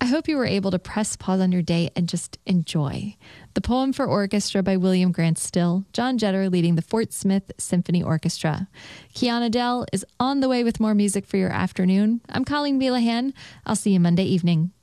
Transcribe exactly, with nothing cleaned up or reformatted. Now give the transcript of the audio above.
hope you were able to press pause on your day and just enjoy. The poem for orchestra by William Grant Still, John Jetter leading the Fort Smith Symphony Orchestra. Kiana Dell is on the way with more music for your afternoon. I'm Colleen Villahan. I'll see you Monday evening.